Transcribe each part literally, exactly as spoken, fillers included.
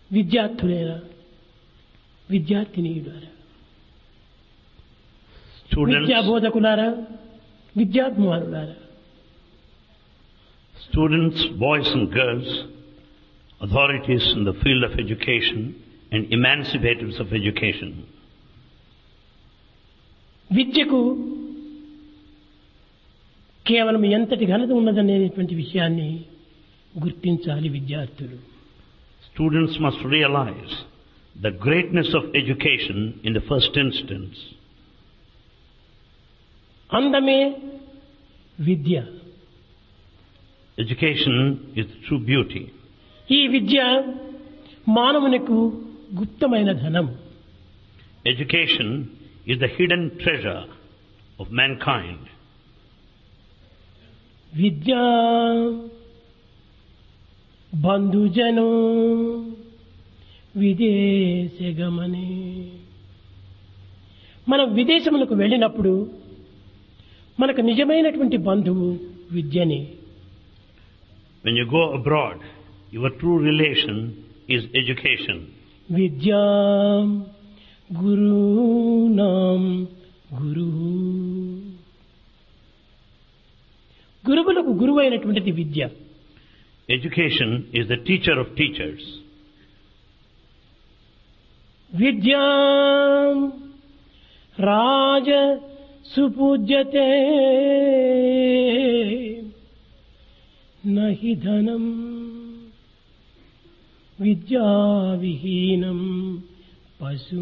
విద్యార్థులేరా, విద్యార్థినీయులారా, Students, విద్యా బోధకులారా, విద్యాత్మానులారా, students, boys and girls, authorities in the field of education and emancipators of education. విద్యకు కేవలం ఎంతటి ఘనత ఉన్నదనేటువంటి విషయాన్ని గుర్తించాలి విద్యార్థులు. Students must realize the greatness of education in the first instance. అందమే విద్య. Education is true beauty. ఈ విద్య మానవునికి గుప్తమైన ధనం. Education is the hidden treasure of mankind. విద్యా బంధుజనో విదేశగమనే. మనం విదేశములకు వెళ్ళినప్పుడు మనకు నిజమైనటువంటి బంధువు విద్యనే. When you go abroad, your true relation is education. విద్యా గురూణాం గురుః. గురువులకు గురువు అయినటువంటిది విద్య. Education is the teacher of teachers. విద్యా రాజ సుపూజ్యతే నహి ధనం విద్యా విహీనం పశు.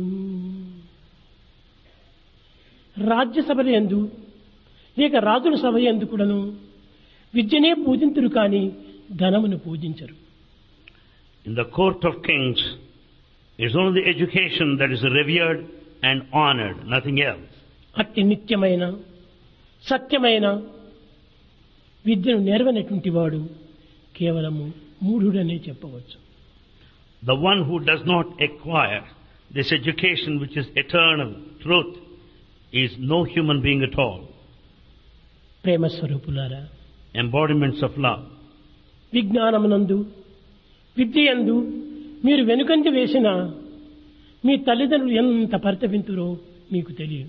రాజ్యసభల యందు లేక రాజుల సభ యందు కూడాను విద్యనే పూజింతురు కానీ ధనమును పూజించరు. In the court of kings, it is only the education that is revered and honored, nothing else. అట్టి నిత్యమైన సత్యమైన విద్యను నేర్వనటువంటి వాడు కేవలము మూఢుడనే చెప్పవచ్చు. The one who does not acquire this education which is eternal truth is no human being at all. ప్రేమ స్వరూపులారా, Embodiments of love. విజ్ఞానమునందు విద్యయందు మీరు వెనుకంజ వేసిన మీ తల్లిదండ్రులు ఎంత పరితపింతురో మీకు తెలియదు.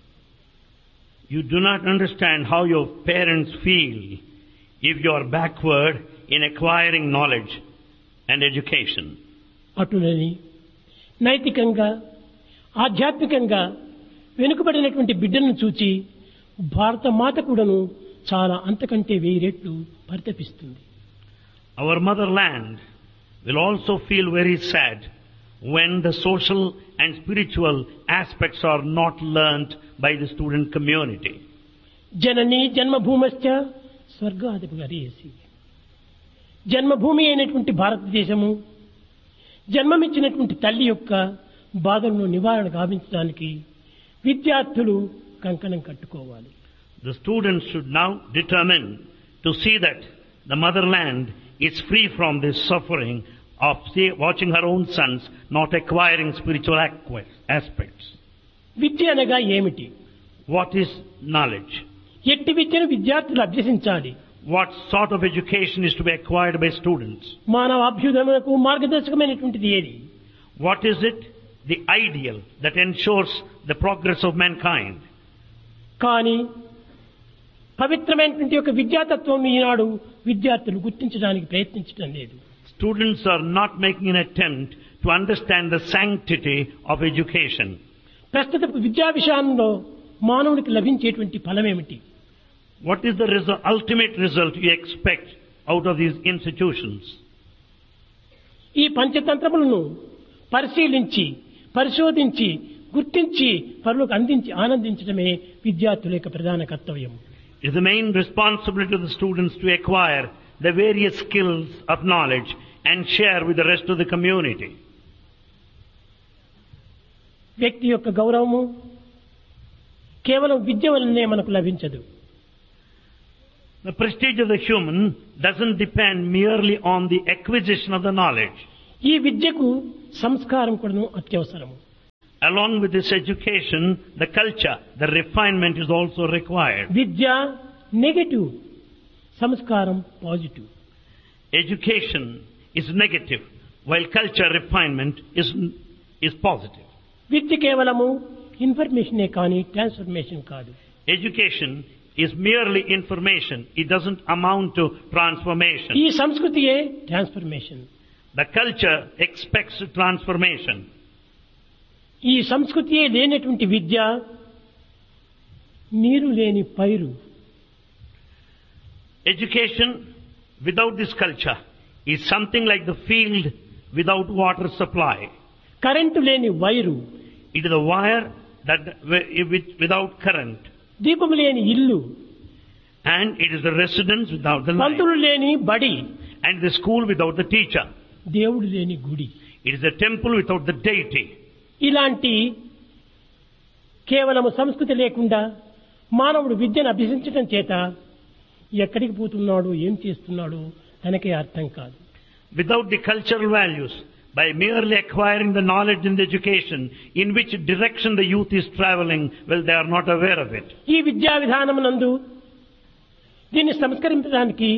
You do not understand how your parents feel if you are backward in acquiring knowledge and education. అటులని నైతికంగా ఆధ్యాత్మికంగా వెనుకబడినటువంటి బిడ్డలను చూచి భారత మాత కూడాను చాలా అంతకంటే వెయ్యి రెట్లు పరితపిస్తుంది. Our motherland will also feel very sad when the social and spiritual aspects are not learnt by the student community. జననీ జన్మభూమశ్చ స్వర్గాధిప గరీయసి. జన్మభూమి అయినటువంటి భారతదేశము జన్మమిచ్చినటువంటి తల్లి యొక్క బాధలను నివారణ గావించడానికి విద్యార్థులు కంకణం కట్టుకోవాలి. The students should now determine to see that the motherland is free from this suffering of see, watching her own sons not acquiring spiritual aspects. విద్య అనగా ఏమిటి? What is knowledge? ఎట్టి విద్యను విద్యార్థులు అభ్యసించాలి. What sort of education is to be acquired by students? మానవ అభ్యుదయమునకు మార్గదర్శకమైనటువంటిది ఏది? What is it? The ideal that ensures the progress of mankind. కానీ పవిత్రమైనటువంటి యొక్క విద్యాతత్వం ఈనాడు విద్యార్థులు గుర్తించడానికి ప్రయత్నించడం లేదు. Students are not making an attempt to understand the sanctity of education. ప్రస్తుత విద్యా విషయంలో మానవునికి లభించేటువంటి ఫలమేమిటి? What is the result, ultimate result you expect out of these institutions? ఈ పంచతంత్రములను పరిశీలించి పరిశోధించి గుర్తించి పరులకు అందించి ఆనందించడమే విద్యార్థుల యొక్క ప్రధాన కర్తవ్యం. It is the main responsibility of the students to acquire the various skills of knowledge and share with the rest of the community. వ్యక్తి యొక్క గౌరవము కేవలం విద్య వల్లనే మనకు లభించదు. The prestige of the human doesn't depend merely on the acquisition of the knowledge. ఈ విద్యకు సంస్కారం కూడా అత్యవసరము. Along with this education, the culture, the refinement is also required. Vidya negative, సంస్కారం positive. Education is negative, while culture refinement is, is positive. విద్య కేవలము ఇన్ఫర్మేషనే కానీ transformation కాదు. Education is merely information. It doesn't amount to transformation. ఈ సంస్కృతియే transformation. The culture expects transformation. ఈ సంస్కృతియే లేనటువంటి విద్య నీరు లేని పైరు. Education without this culture is something like the field without water supply. Current లేని wire. It is a wire that without current. దీపము లేని ఇల్లు. And it is the residence without the light. పంతులు లేని బడి. And the school without the teacher. దేవుడు లేని గుడి. It is a temple without the deity. ఇలాంటి కేవలము సంస్కృతి లేకుండా మానవుడు విద్యను అభ్యసించడం చేత ఎక్కడికి పోతున్నాడు, ఏం చేస్తున్నాడు తనకే అర్థం కాదు. Without the cultural values, by merely acquiring the knowledge and the education, in which direction the youth is traveling, well, they are not aware of it. ఈ విద్యా విధానమునందు దీన్ని సంస్కరించడానికి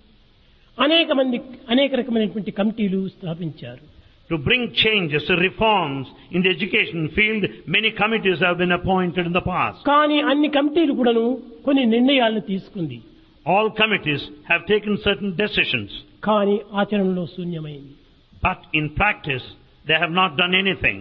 అనేక మంది అనేక రకమైనటువంటి కమిటీలు స్థాపించారు. To bring changes, reforms in the education field, many committees have been appointed in the past. కానీ అన్ని కమిటీలు కూడాను కొన్ని నిర్ణయాలను తీసుకుంది. All committees have taken certain decisions. కానీ ఆచరణలో శూన్యమైంది. But in practice, they have not done anything.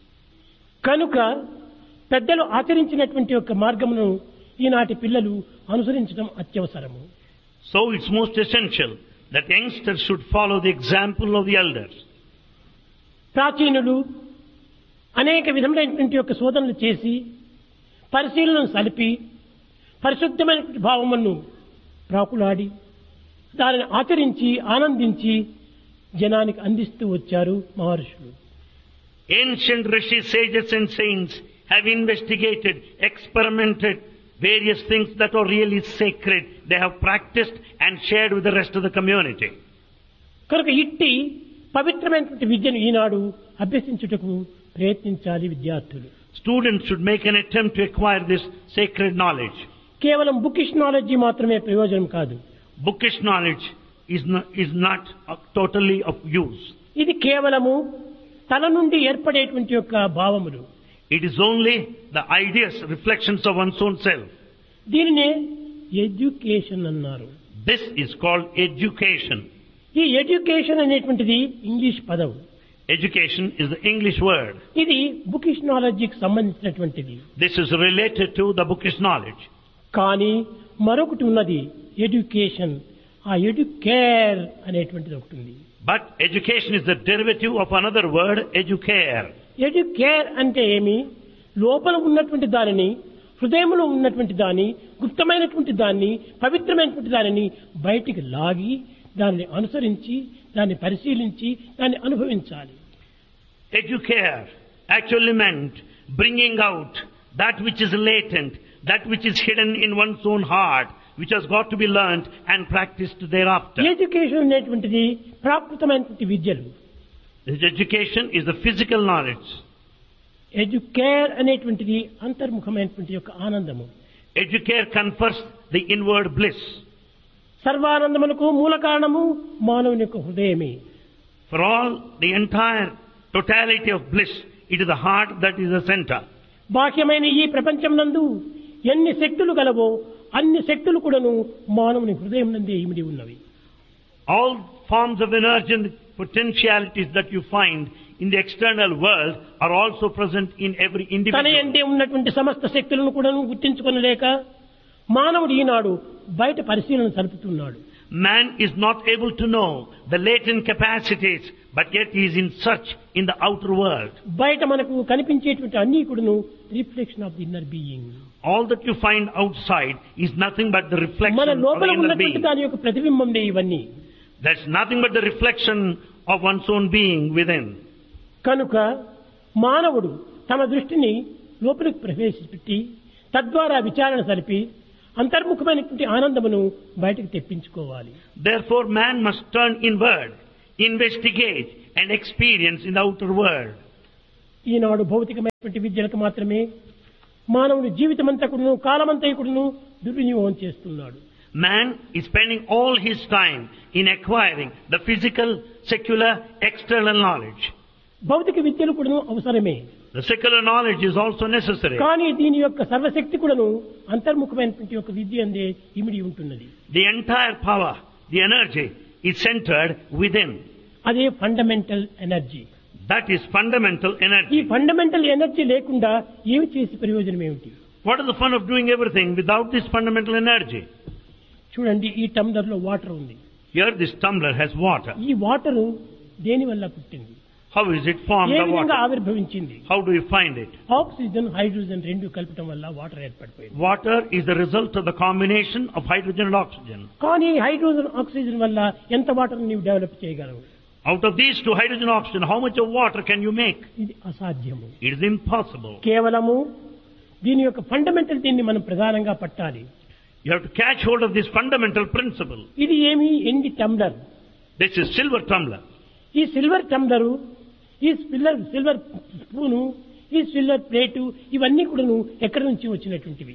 కనుక పెద్దలు ఆచరించినటువంటి ఒక మార్గమును ఈనాటి పిల్లలు అనుసరించడం అత్యవసరము. So it's most essential that youngsters should follow the example of the elders. ప్రాచీనులు అనేక విధములైనటువంటి యొక్క శోధనలు చేసి పరిశీలనను సలిపి పరిశుద్ధమైనటువంటి భావమును ప్రాకులాడి దానిని ఆచరించి ఆనందించి జనానికి అందిస్తూ వచ్చారు మహర్షులు. Ancient rishis, sages and saints have investigated, experimented various things that are really sacred. They have practiced and shared with the rest of the community. కనుక ఇట్టి పవిత్రమైనటువంటి విద్యను ఈనాడు అభ్యసించుటకు ప్రయత్నించాలి విద్యార్థులు. Students should make an attempt to acquire this sacred knowledge. కేవలం bookish knowledge మాత్రమే ప్రయోజనం కాదు. Bookish knowledge is not, is not totally of use. ఇది కేవలము తల నుండి ఏర్పడేటువంటి యొక్క భావములు. It is only the ideas, reflections of one's own self. దీనినే ఎడ్యుకేషన్ అన్నారు. This is called education. ఈ ఎడ్యుకేషన్ అనేటువంటిది ఇంగ్లీష్ పదం. Education is the English word. ఇది బుకిష్ నాలెడ్జికి సంబంధించినటువంటిది. This is related to the bookish knowledge. కానీ మరొకటి ఉన్నది ఎడ్యుకేషన్. ఆ ఎడ్యుకేర్ అనేటువంటిది ఒకటి ఉంది. But education is the derivative of another word, educare. Educare అంటే ఏమి? లోపల ఉన్నటువంటి దానిని, హృదయంలో ఉన్నటువంటి దాన్ని, గుప్తమైనటువంటి దాన్ని, పవిత్రమైనటువంటి దానిని బయటికి లాగి దాన్ని అనుసరించి దాన్ని పరిశీలించి దాన్ని అనుభవించాలి. Educare actually meant bringing out that which is latent, that which is hidden in one's own heart, which has got to be learnt and practiced thereafter. Education అనేటువంటిది ప్రాకృతమైనటువంటి విద్యలు. This education is the physical knowledge. Educare అనేటువంటిది అంతర్ముఖమైనటువంటి యొక్క ఆనందము. Educare confers the inward bliss. సర్వానందమునకు మూల కారణము మానవుని యొక్క హృదయమే. For all the entire totality of bliss, it is the heart that is the center. బాహ్యమైన ఈ ప్రపంచం నందు ఎన్ని శక్తులు గలవో అన్ని శక్తులు కూడాను మానవుని హృదయం నందే ఇమిడి ఉన్నవి. All forms of energy and potentialities that you find in the external world are also present in every తన individual. యందే ఉన్నటువంటి సమస్త శక్తులను కూడాను గుర్తించుకొనలేక మానవుడు ఈనాడు బయట పరిశీలన జరుపుతున్నాడు. Man is not able to know the latent capacities, but yet he is in search in the outer world. బయట మనకు కనిపించేటువంటి అన్ని కూడాను reflection of the inner being. All that you find outside is nothing but the reflection మన of the లోపల inner ఉన్నటువంటి being. దాని యొక్క ప్రతిబింబందే ఇవన్నీ. That's nothing but the reflection of one's own being within. కనుక మానవుడు తమ దృష్టిని లోపలికి ప్రవేశపెట్టి తద్వారా విచారణ జరిపి అంతర్ముఖమైనటువంటి ఆనందమును బయటకు తెప్పించుకోవాలి. Therefore man must turn inward, investigate and experience in the outer world. ఈనాడు భౌతికమైనటువంటి విద్యలకు మాత్రమే మానవుని జీవితమంతా కూడాను కాలమంతా కూడాను దుర్వినియోగం చేస్తున్నాడు. Man is spending all his time in acquiring the physical, secular, external knowledge. భౌతిక విద్యలు కూడా అవసరమే. The secular knowledge is also necessary. కానీ దీని యొక్క సర్వశక్తి కూడాను అంతర్ముఖమైనటువంటి ఒక విద్య అందే ఇమిడి ఉంటున్నది. The entire power, the energy is centered within. అదే fundamental energy. That is fundamental ఈ energy. ఫండమెంటల్ ఎనర్జీ లేకుండా ఏమి చేసి ప్రయోజనం ఏమిటి? What is the fun of doing everything without this fundamental energy? చూడండి, ఈ టంబ్లర్ లో వాటర్ ఉంది. Here this tumbler has water. ఈ వాటర్ దేని వల్ల పుట్టింది? How is it formed, A the విధంగా water? ఆవిర్భవించింది? How do you find it? Oxygen hydrogen రెండు కలపటం వల్ల water ఏర్పడిపోయింది. Water is the result of the combination of hydrogen and oxygen. కానీ hydrogen oxygen వల్ల ఎంత వాటర్ నీవు డెవలప్ చేయగలవు? Out of these two, hydrogen and oxygen, how much of water can you make? ఇది అసాధ్యము. It is impossible. కేవలము దీని యొక్క ఫండమెంటల్ దీన్ని మనం ప్రధానంగా పట్టాలి. You have to catch hold of this fundamental principle. ఇది ఏమి? ఎండి tumbler. This is silver tumbler. ఈ సిల్వర్ టంబ్లరు, ఈ సిల్వర్ సిల్వర్ స్పూను, ఈ సిల్వర్ ప్లేటు ఇవన్నీ కూడాను ఎక్కడి నుంచి వచ్చినటువంటివి?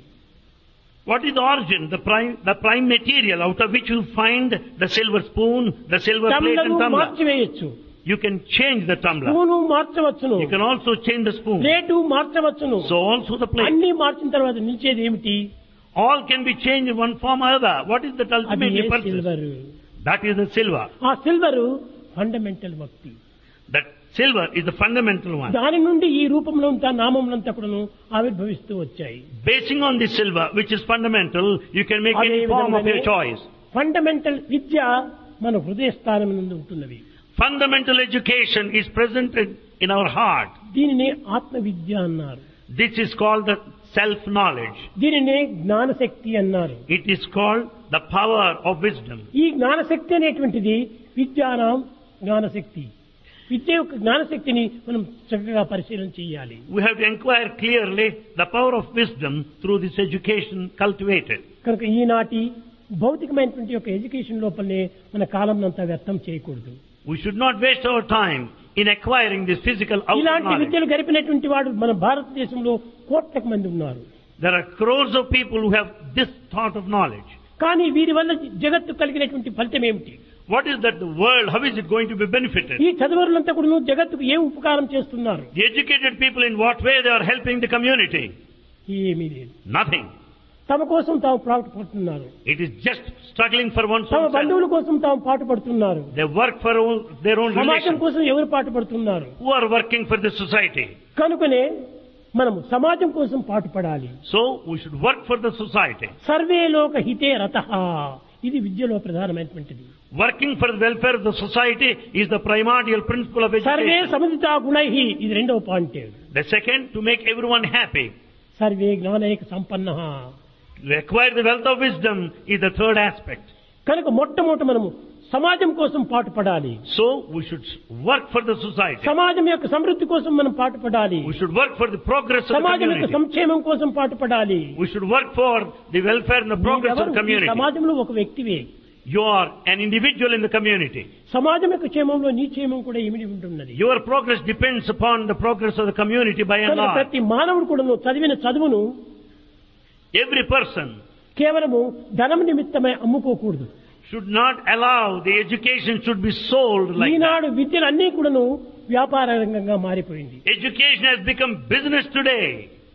What is the origin, the prime, the prime material out of which you find the silver spoon, the silver plate and టంబ్లరు tumbler? మార్చివేయచ్చు. You can change the tumbler. Spoon మార్చవచ్చును. You can also change the spoon. Plate మార్చవచ్చును. So also the plate. అన్ని మార్చిన తర్వాత నిలిచేది ఏమిటి? All can be changed in one form or other. What is that అది ultimately A purpose? Silver. That is the silver. ఆ silver fundamental భక్తి. That silver is the fundamental one. దాని నుండి ఈ రూపంలో అంతా నామములంతా కూడాను ఆవిర్భవిస్తూ వచ్చాయి. Basing on this silver, which is fundamental, you can make అదే any form of your విధంగానే choice. ఫండమెంటల్ విద్య మన హృదయ స్థానం నందు ఉంటున్నది. Fundamental education is presented in our heart. దీనిని ఆత్మ విద్య అన్నారు. This is called the self-knowledge. దీనినే జ్ఞానశక్తి అన్నారు. It is called the power of wisdom. ఈ జ్ఞానశక్తి అనేటువంటిది విద్యానాం జ్ఞానశక్తి. విద్య యొక్క జ్ఞానశక్తిని మనం చక్కగా పరిశీలన చేయాలి. We have to inquire clearly the power of wisdom through this education cultivated. కనుక ఈనాటి భౌతికమైనటువంటి యొక్క ఎడ్యుకేషన్ లోపలనే మన కాలం అంతా వ్యర్థం చేయకూడదు. We should not waste our time in acquiring this physical outer ఇలాంటి knowledge. విద్యలు గడిపినటువంటి వాడు మన భారతదేశంలో కోట్లకు మంది ఉన్నారు. There are crores of people who have this thought of knowledge. కానీ వీరి వల్ల జగత్తు కలిగినటువంటి ఫలితం ఏమిటి? What is that the world, how is it going to be benefited? ఈ చదువులంతా కూడా జగత్తుకు ఏం ఉపకారం చేస్తున్నారు? The educated people, in what way they are helping the community? ఏమీ లేదు. Nothing. తమ కోసం తాము పాటుపడుతున్నారు. It is just struggling for one's తమ own self. బంధువుల కోసం తాము పాటుపడుతున్నారు. They work for own, their own సమాజం relations. కోసం ఎవరు పాటుపడుతున్నారు? Who are working for the society? కనుకనే మనము సమాజం కోసం పాటుపడాలి. So we should work for the society. Survey లోక హితే రతః. ఇది విద్యలో ప్రధానమైనటువంటిది. Working for the welfare of the society is the primordial principle of survey education. సముదితా గుణైః. ఇది రెండవ point. The second, to make everyone happy. Survey జ్ఞానైక సంపన్నః. To acquire the wealth of wisdom is the third aspect. కనుక మొట్టమొదట మనము సమాజం కోసం పాటుపడాలి. So we should work for the society. సమాజం యొక్క సమృద్ధి కోసం మనం పాటుపడాలి. We should work for the progress of the సమాజం యొక్క community. సంక్షేమం కోసం పాటుపడాలి. We should work for the welfare and the progress of నీవెవరు? the ఈ community. సమాజంలో ఒక వ్యక్తివే. You are an individual in the community. సమాజం యొక్క క్షేమంలో నీ క్షేమం కూడా ఇమిడి ఉంటున్నది. Your progress depends upon the progress of the community by and కనుక large. ప్రతి మానవుడు కూడా చదివిన చదువును Every person కేవలము ధనం నిమిత్తమై అమ్ముకోకూడదు. should not allow the education should be sold like that. ఈనాడు విద్యలు అన్నీ కూడాను వ్యాపార రంగంగా మారిపోయింది. Education has become business today.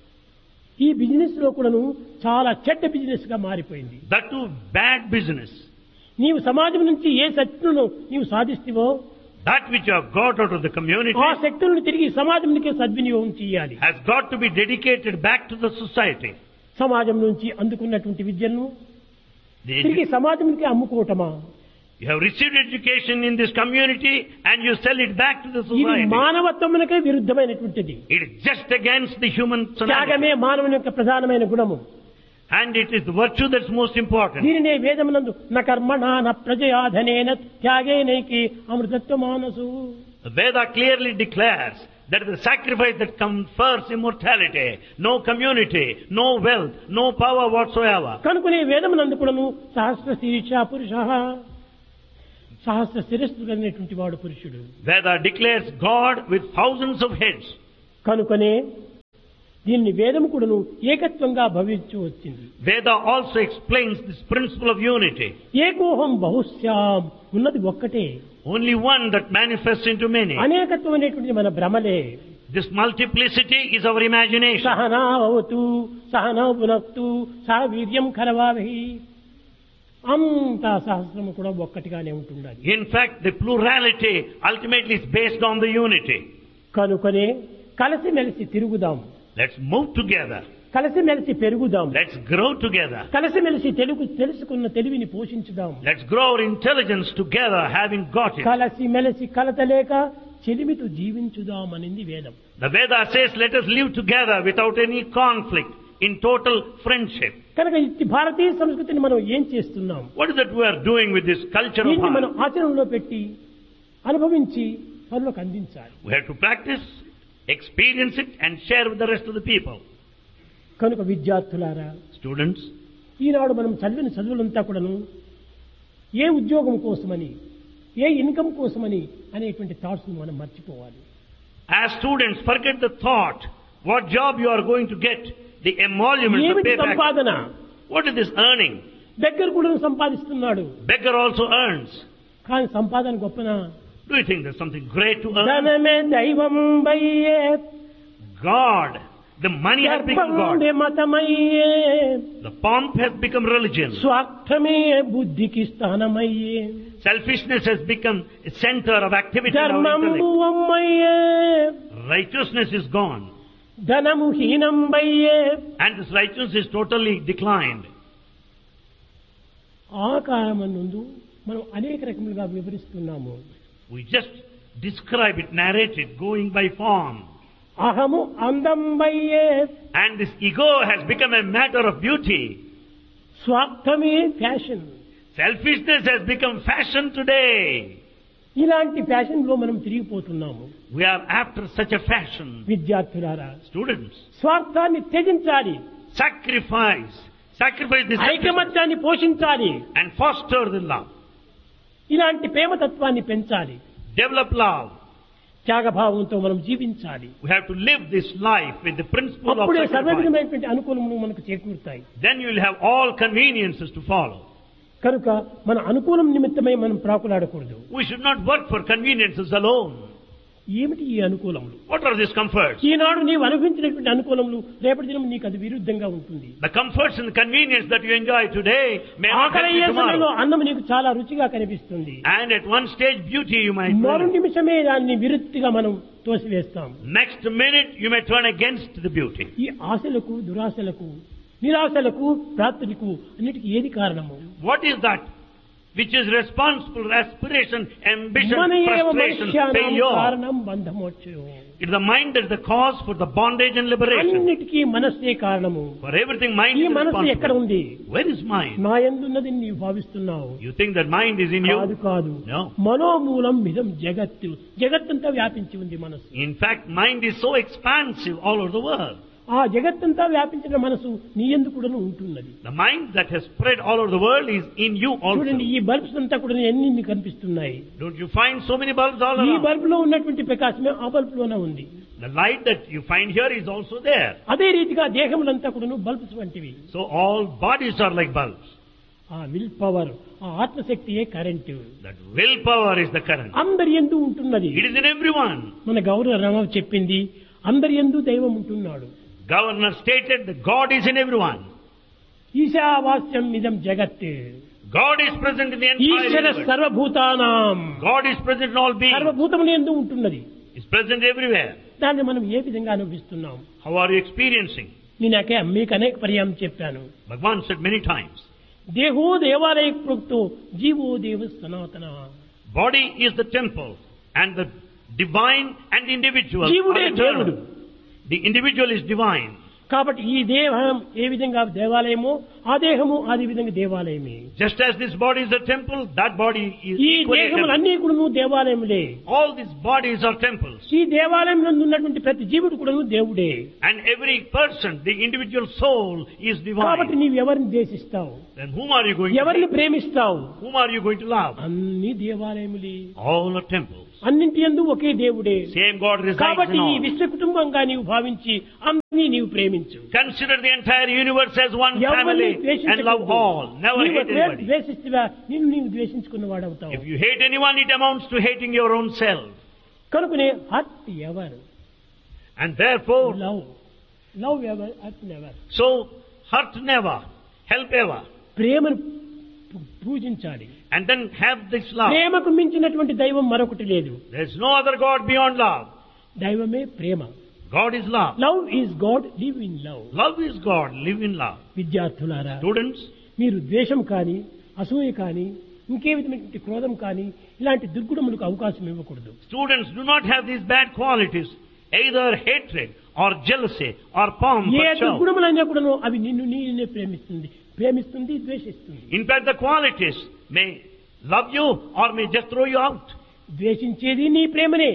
ఈ బిజినెస్ లో కూడాను చాలా చెడ్డ బిజినెస్ గా మారిపోయింది. That too bad business. నీవు సమాజం నుంచి ఏ శక్తులను నీవు సాధిస్తావో That which you have got out of the community ఆ శక్తులను తిరిగి సమాజానికి సద్వినియోగం చేయాలి. has got to be dedicated back to the society. సమాజం నుంచి అందుకున్నటువంటి విద్యను The తిరిగి edu- సమాజానికి అమ్ముకోవటమా? you have received education in this community and you sell it back to the ఇది society. మానవత్వమునకే విరుద్ధమైనటువంటిది. It is just against the human personality. త్యాగమే మానవుని యొక్క ప్రధానమైన గుణము. And it is the virtue that's most important. దీనినే వేదమునందు న కర్మణా న ప్రజయా ధనేన త్యాగేనైకి అమృతత్వ మానసు. The Veda clearly declares that the sacrifice that confers immortality, no community, no wealth, no power whatsoever. కనుకనే వేదమునందు కూడాను సహస్ర శీర్ష పురుష, సహస్ర శిరస్సు కలిగినటువంటి వాడు పురుషుడు. Veda declares God with thousands of heads. కనుకనే దీన్ని వేదము కూడాను ఏకత్వంగా భవించు వచ్చింది. Veda also explains this principle of unity. ఏకోహం బహుశ్యాం ఉన్నది ఒక్కటే. Only one that manifests into many. అనేకత్వం అనేటువంటిది మన భ్రమలే. This multiplicity is our imagination. Sahana భవతు సహనా భునక్తు సహ వీర్యం కరవావహి. అంతా సహస్రము కూడా ఒక్కటిగానే ఉంటుండాలి. In fact, the plurality ultimately is based on the unity. కనుకనే కలిసిమెలిసి తిరుగుదాం. Let's move together. కలిసిమెలిసి పెరుగుదాం. Let's grow together. కలిసిమెలిసి తెలుగు తెలుసుకున్న తెలివిని పోషించుదాం. Let's grow our intelligence together, having got it. కలిసిమెలిసి కలతలేక చెలిమితో జీవించుదాం అనింది వేదం. The Veda says, let us live together without any conflict, in total friendship. కనుక ఈ భారతీయ సంస్కృతిని మనం ఏం చేస్తున్నాం? What is that we are doing with this culture of దీన్ని మనం ours? ఆచరణలో పెట్టి అనుభవించి పరులకు అందించాలి. We have to practice, experience it, and share with the rest of the people. కనుక విద్యార్థులారా, Students, ఈనాడు మనం చదివిన చదువులంతా కూడాను ఏ ఉద్యోగం కోసమని, ఏ ఇన్కమ్ కోసమని అనేటువంటి థాట్స్ మనం మర్చిపోవాలి. as students, forget the thought, what job you are going to get, the emoluments, the ఏమిటి payback. సంపాదన? What is this earning? దగ్గర కూడా సంపాదిస్తున్నాడు, Beggar also earns. కానీ సంపాదన గొప్పనా? Do you think there's something great to earn? ధనమే దైవం బయ్యే, God, the money has become God. మతమయ్యే, The pomp has become religion. స్వార్థమే బుద్ధికి స్థానమయ్యే, Selfishness has become a center of activity in our ధర్మము intellect. అమ్మయ్యే, Righteousness is gone. ధనము హీనం బయ్యే. And this righteousness is totally declined. ఆ కాలమందు మనం అనేక రకములుగా వివరిస్తున్నాము. We just describe it, narrate it, going by form. అహము అందం బయ్యే, And this ego has become a matter of beauty. స్వార్థమే fashion. Selfishness has become fashion today. ఇలాంటి fashion లో మనం తిరిగిపోతున్నాము. We are after such a fashion. విద్యార్థులారా, Students, స్వార్థాన్ని త్యజించాలి, sacrifice. Sacrifice this ఐకమత్యాన్ని పోషించాలి, and foster the love. ఇలాంటి ప్రేమతత్వాన్ని పెంచాలి, Develop love. త్యాగభావంతో మనం జీవించాలి. We have to live this life with the principle of అప్పుడే sacrifice. సర్వవిధమైనటువంటి అనుకూలములు మనకు చేకూరుతాయి. Then you will have all conveniences to follow. కనుక మన అనుకూలం నిమిత్తమై మనం ప్రాకులాడకూడదు. We should not work for conveniences alone. ఏమిటి ఈ అనుకూలములు? What are these comforts? ఈనాడు నీవు అనుభవించినటువంటి అనుకూలములు రేపటి దినం నీకు అది విరుద్ధంగా ఉంటుంది. The comforts and the convenience that you enjoy today may not ఆకలి help you అయ్యే సమయంలో tomorrow. అన్నం నీకు చాలా రుచిగా కనిపిస్తుంది. And at one stage beauty you might మరు find. నిమిషమే దాన్ని విరుద్ధిగా మనం తోసివేస్తాం. Next minute you may turn against the beauty. ఈ ఆశలకు, దురాశలకు, నిరాశలకు, ప్రాప్తులకు అన్నిటికీ ఏది కారణము? What is that which is responsible for aspiration, ambition, మన ఏవ frustration, మనుష్యానాం failure? కారణం బంధమోక్షయం. It's the mind that is the cause for the bondage and liberation. అన్నిటికీ మనస్సే కారణము. For everything mind ఈ is మనస్సు ఎక్కడ responsible. ఉంది? Where is mind? నా యందున్నది నీవు భావిస్తున్నావు. You think that mind is in కాదు you? కాదు, No. మనోమూలం మిదం జగత్తు. జగత్తంతా వ్యాపించి ఉంది మనసు. In fact, mind is so expansive all over the world. ఆ జగత్తంతా వ్యాపించిన మనసు నీ యందు కూడాను ఉంటున్నది. The mind that has spread all over the world is in you also. చూడండి, ఈ బల్బ్స్ అంతా కూడా ఎన్ని మీకు కనిపిస్తున్నాయి. Don't you find so many bulbs all ఈ around? బల్బ్ లో ఉన్నటువంటి ప్రకాశమే ఆ బల్బ్ లోనే ఉంది. The light that you find here is also there. అదే రీతిగా దేహములంతా కూడాను బల్బ్స్ వంటివి. So all bodies are like bulbs. ఆ విల్ పవర్, ఆ ఆత్మశక్తియే current. That willpower is the current. అందరి యందు ఉంటున్నది. It is in everyone. మన గౌరవ రామ చెప్పింది, అందరి యందు దైవం ఉంటున్నాడు. Governor stated that God is in everyone. ఈశావాస్యం ఇదం జగత్. God is present in the entire Eshwara universe. సర్వభూతానాం. God is present in all beings. సర్వభూతముల యందు ఉంటున్నది. Is present everywhere. దాన్ని మనం ఏ విధంగా అనుభవిస్తున్నాం? How are you experiencing? నేనకే మీకు అనేక పర్యాయం చెప్పాను. Bhagavan said many times, దేహో దేవాలయ ప్రోక్తో జీవో దేవ సనాతన. body is the temple and the divine and individual జీవుడే are eternal. దేవుడు. The individual is divine. కాబట్టి ఈ దేహం ఏ విధంగా దేవాలయమో ఆ దేహము అదే విధంగా దేవాలయమే. Just as this body is a temple, that body is ఈ equally a temple. దేహములన్నీ కూడాను దేవాలయములే. All these bodies are temples. ఈ దేవాలయంలో ఉన్నటువంటి ప్రతి జీవుడు కూడాను దేవుడే. And every person, the individual soul is కాబట్టి divine. నీవు ఎవరిని ద్వేషిస్తావు? Then whom are you going to ఎవరిని hate? ప్రేమిస్తావు? Whom are you going to love? అన్ని దేవాలయములే. All are temples. అన్నింటి యందు ఒకే దేవుడే. Same God resides కాబట్టి in ఈ all. విశ్వ కుటుంబంగా నీవు భావించి నీవు ప్రేమించు. Consider the entire universe as one ఎవరిని family and love all. Never నీవు hate anybody. ద్వేషిస్తువా నిన్ను నీవు ద్వేషించుకున్న వాడవుతావు. If you hate anyone, it amounts to hating your own self. కనుకనే hurt ever And therefore, love love ever hurt never. so hurt never, help ever. ప్రేమను పూ- పూజించాలి. And then have this love. ప్రేమకు మించినటువంటి దైవం మరొకటి లేదు. There is no other God beyond love. దైవమే ప్రేమ. God is love. Love is God, live in love. Love is God. Live in love. విద్యార్థులారా, Students, మీరు ద్వేషం కానీ అసూయ కానీ ఇంకే విధమైనటువంటి క్రోధం కానీ ఇలాంటి దుర్గుణములకు అవకాశం ఇవ్వకూడదు. students do not have these bad qualities, either hatred or jealousy or pomp A or show. దుర్గుణములైనా కూడాను అవి నిన్ను నీనే ప్రేమిస్తుంది ప్రేమిస్తుంది ద్వేషిస్తుంది. In fact, the qualities may love you or may just throw you out. ద్వేషించేది నీ ప్రేమనే,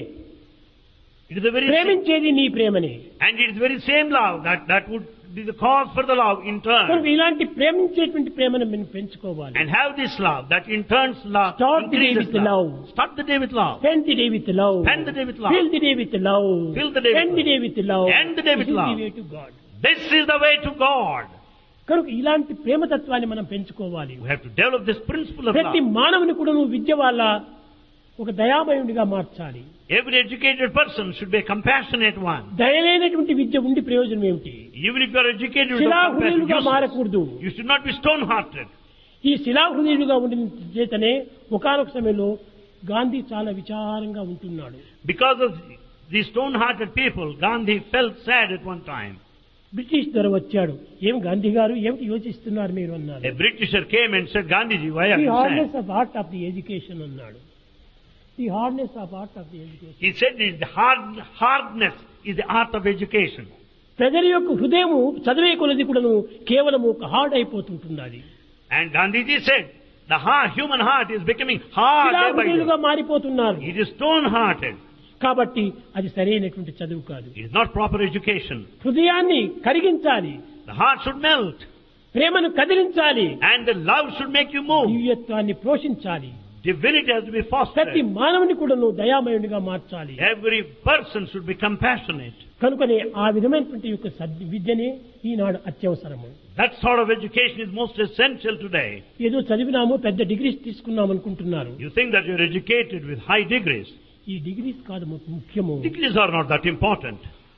It is the very same, ప్రేమించేది నీ ప్రేమనే. and it is the very same love that, that would be the cause for the love in కనుక turn. ఇలాంటి ప్రేమించేటువంటి ప్రేమను మనం పెంచుకోవాలి. And have this love that in turns love Start the day increases with love. love. Start the day with love. Spend the day with love. Spend the day with love. Fill the day with love. Fill the day with End the love. day with love. End the day with This is love. the way to God. This is the way to God. కనుక ఇలాంటి ప్రేమతత్వాన్ని మనం పెంచుకోవాలి. We have to develop this principle of ప్రతి love. మానవుని కూడా నువ్వు విద్య వల్ల ఒక దయామయుడిగా మార్చాలి. Every educated person should be a compassionate one. దయలేనటువంటి విద్య ఉండి ప్రయోజనం ఏమిటి? Even if you are educated with compassion, శిలాహృదయులుగా useless. మారకూడదు. You should not be stone-hearted. ఈ శిలాహృదయులుగా ఉండిన చేతనే ఒకానొక సమయంలో గాంధీ చాలా విచారంగా ఉంటున్నాడు. Because of these stone-hearted people, Gandhi felt sad at one time. British ధర వచ్చాడు. ఏం గాంధీ గారు ఏమిటి యోచిస్తున్నారు మీరు అన్నారు. A Britisher came and said, Gandhiji, why are the you hardness sad? Of art of the education అన్నాడు. The hardness of art of the education. He said the hard, hardness is the art of education. ప్రజల యొక్క హృదయము చదివే కొలది కూడాను కేవలం ఒక hard అయిపోతుంటున్నది. And Gandhiji said, the heart, human heart is becoming hard day by శిలాహృదయులుగా day. మారిపోతున్నారు. It is stone-hearted. కాబట్టి అది సరైనటువంటి చదువు కాదు. It is not proper education. హృదయాన్ని కరిగించాలి, The heart should melt. ప్రేమను కదిలించాలి, And the love should make you move. దివ్యత్వాన్ని పోషించాలి. Divinity has to be ప్రతి fostered. మానవుని కూడా నువ్వు దయామయుడిగా మార్చాలి. Every person should be compassionate. కనుకనే ఆ విధమైనటువంటి యొక్క సద్- విద్యనే ఈనాడు అత్యవసరము. That sort of education is most essential today. ఏదో చదివినాము పెద్ద డిగ్రీస్ తీసుకున్నాం అనుకుంటున్నారు. You think that you're educated with high degrees. ఈ డిగ్రీస్ కాదు ము- ముఖ్యము. Degrees are not that important.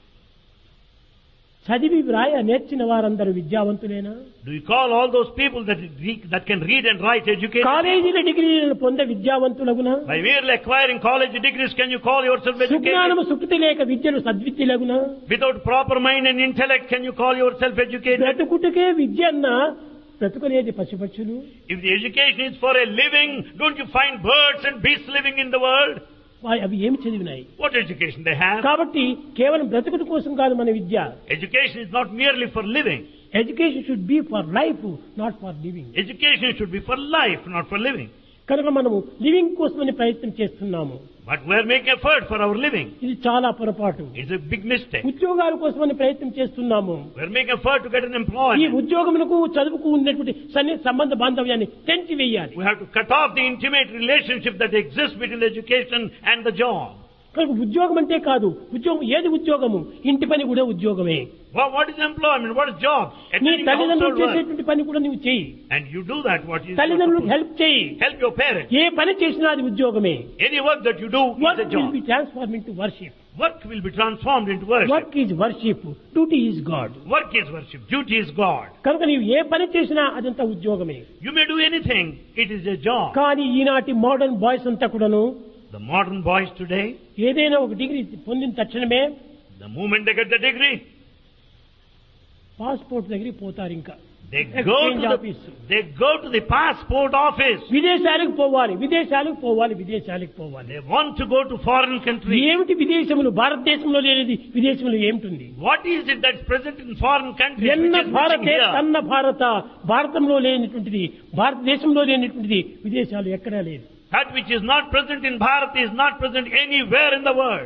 చదివి వ్రాయ నేర్చిన వారందరూ విద్యావంతులేనా? Do you call all those people that re- that can read and write educated? కాలేజీల డిగ్రీలను పొందే విద్యావంతులగునా? By merely acquiring college degrees, can you call yourself సుజ్ఞానము educated? Sukriti లేక విద్యలు సద్విద్యలగునా? Without proper mind and intellect, can you call yourself educated? బ్రతుకుటకే విద్య అన్న బ్రతుకునేది పశుపక్షులు. If the education is for a living, don't you find birds and beasts living in the world? వా- అవి ఏమి చదివినాయి? What education they have? కాబట్టి కేవలం బ్రతుకుడు కోసం కాదు మన విద్య. Education is not merely for living. Education should be for life, not for living. Education should be for life, not for living. కనుక మనము లివింగ్ కోసమని ప్రయత్నం చేస్తున్నాము. But we are making effort for our living. ఇది చాలా పొరపాటు. It's a big mistake. ఉద్యోగాల కోసమని ప్రయత్నం చేస్తున్నాము. We are making effort to get an ఈ employment. ఉద్యోగములకు చదువుకు ఉన్నటువంటి సన్ని సంబంధ బాంధవ్యాన్ని తెంచి వేయాలి. We have to cut off the intimate relationship that exists between education and the job. కనుక ఉద్యోగం అంటే కాదు, ఉద్యోగం ఏది ఉద్యోగము? ఇంటి పని కూడా ఉద్యోగమే. Well, what is employment? What is job? నీ Attending తల్లిదండ్రులు household work. చేసేటువంటి పని కూడా నువ్వు చెయ్యి. And you do that, what is తల్లిదండ్రులకు హెల్ప్ చేయి. help your parents. ఏ పని చేసినా అది ఉద్యోగమే. Any work that you do is a work will job. Be transform into worship. Work will be transformed into worship. Work is worship, duty is God. Work is worship. Duty is God. కనుక నీవు ఏ పని చేసినా అదంతా ఉద్యోగమే. You may do anything. It is a job. కానీ ఈనాటి modern boys అంతా కూడాను The modern boys today, ఏదైనా ఒక డిగ్రీ పొందిన తక్షణమే the moment they get the degree, passport దగ్గరికి పోతారు. ఇంకా they go exchange to the, office, they go to the passport office. విదేశాలకు పోవాలి, విదేశాలకు పోవాలి, విదేశాలకు పోవాలి. They want to go to foreign countries. ఏమిటి విదేశములు? భారతదేశంలో లేనిది విదేశంలో ఏమిటి? What is it that's present in foreign countries ఎన్న which is missing భారతే here? తన్న భారత, భారతంలో లేనటువంటిది, భారతదేశంలో లేనటువంటిది విదేశాలు ఎక్కడా లేదు. That which is not present in Bharat is not present anywhere in the world.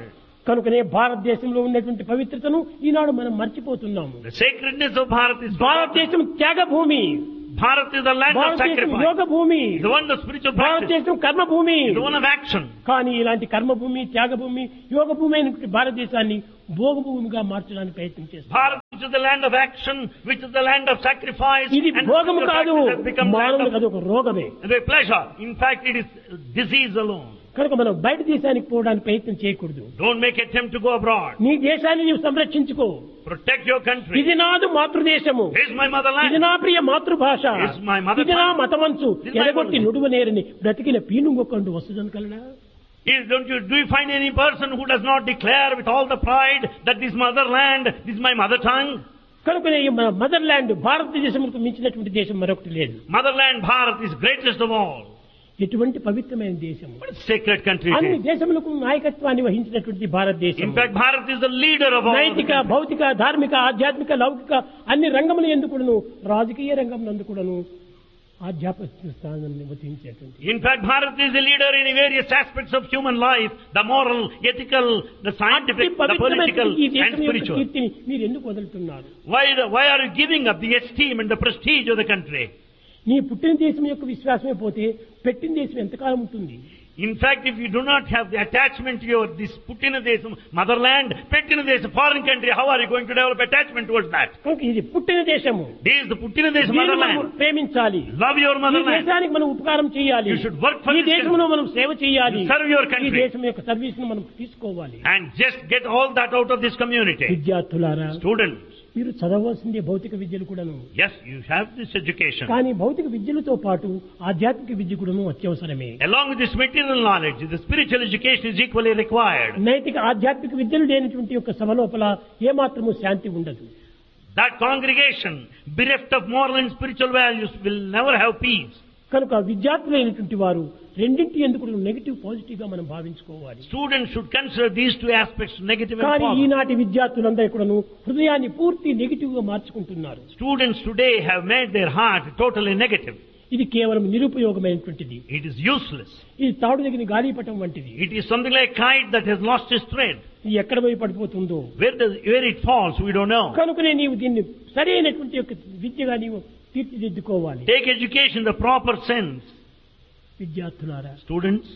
కనుకనే భారతదేశంలో ఉన్నటువంటి పవిత్రతను ఈనాడు మనం మర్చిపోతున్నాము. The sacredness of Bharat is భారతదేశం త్యాగ భూమి, Bharat is the land of భారతదేశం sacrifice, యోగ భూమి, the one of spiritual practice, భారతదేశం కర్మ భూమి. the one of action. కానీ ఇలాంటి కర్మ భూమి, త్యాగ భూమి, యోగ భూమి అయినటువంటి భారతదేశాన్ని భోగ భూమిగా మార్చడానికి ప్రయత్నం చేస్తారు. Bharat, which is the land of action, which is the land of sacrifice, ఇది and భోగము spiritual కాదు, practice has become land మానవులకు of అది ఒక రోగమే. the pleasure. In fact, it is disease alone. కనుక మనం బయట దేశానికి పోవడానికి ప్రయత్నం చేయకూడదు. Don't make attempt to go abroad. నీ దేశాన్ని నీవు సంరక్షించుకో. Protect your country. ఇది నాదు మాతృదేశము, This is my motherland. ఇది నా ప్రియ మాతృభాష, This is my mother ఇది నా tongue. మతమంచు This is my ఎడగొట్టి religion. నుడువనేరని బ్రతికిన పీనుగొక్కండు వస్తుందని కలడా. Is, don't you, do you find any person who does not declare with all the pride that this motherland, this is my mother tongue? కనుకనే ఈ మన mother land భారతదేశంకు మించినటువంటి దేశం మరొకటి లేదు. Motherland Bharat is greatest of all. ఎటువంటి పవిత్రమైన దేశం, What a sacred country అన్ని it is. దేశములకు నాయకత్వాన్ని వహించినటువంటి భారతదేశం. In fact, Bharat is the leader of all the నైతిక, countries. భౌతిక, ధార్మిక, ఆధ్యాత్మిక, లౌకిక అన్ని రంగముల ఎందుకును, రాజకీయ రంగం నందుకును ఆధ్యాత్మిక స్థానాన్ని వహించేటువంటి. In fact, Bharat is the leader in various aspects of human life, the moral, ethical, the scientific, the political ఈ and దేశం యొక్క spiritual. కీర్తిని మీరు ఎందుకు వదులుతున్నారు? Why, the, why are you giving up the esteem and the prestige of the country? నీ పుట్టిన దేశం యొక్క విశ్వాసమే పోతే పెట్టిన దేశం ఎంతకాలం ఉంటుంది? In fact, if you do not have the attachment to your this Puttina Desam, motherland, Pettina Desam, foreign country, how are you going to develop attachment towards that? కనుక ఇది పుట్టిన దేశము, This is the Puttina Desam, దీన్ని మనం motherland. ప్రేమించాలి. Love your ఈ motherland. దేశానికి మనం ఉపకారం చేయాలి. You should work for ఈ this దేశంలో మనం సేవ చేయాలి. You serve your ఈ country. దేశం యొక్క సర్వీస్ ను మనం తీసుకోవాలి. And just get all that out of this community. విద్యార్థులారా, Students, మీరు చదవవలసిందే భౌతిక విద్యలు కూడాను. yes, you have this education. కానీ భౌతిక విద్యలతో పాటు ఆధ్యాత్మిక విద్య కూడాను అత్యవసరమే. Along with this material knowledge, the spiritual education is equally required. నైతిక ఆధ్యాత్మిక విద్యలు లేనటువంటి యొక్క సభ లోపల ఏమాత్రము శాంతి ఉండదు. That congregation, bereft of moral and spiritual values, will never have peace. కనుక విద్యార్థులైనటువంటి వారు రెండింటి ఎందుకు నెగిటివ్ పాజిటివ్ గా మనం భావించుకోవాలి. Students should consider these two aspects, negative and కానీ positive. ఈనాటి విద్యార్థులందరూ కూడాను హృదయాన్ని పూర్తి నెగిటివ్ గా మార్చుకుంటున్నారు. Students today have made their heart totally negative. ఇది కేవలం నిరుపయోగమైనటువంటిది. It is useless. ఇది తాడు దగ్గర గాలిపటం వంటిది. It is something like a kite that has lost its thread. ఇది ఎక్కడ పోయి పడిపోతుందో. Where does, where it falls, we don't know. కనుకనే నీవు దీన్ని సరైనటువంటి యొక్క విద్యగా నీవు తీర్చిదిద్దుకోవాలి. Take education in the proper sense. విద్యార్థులారా, Students,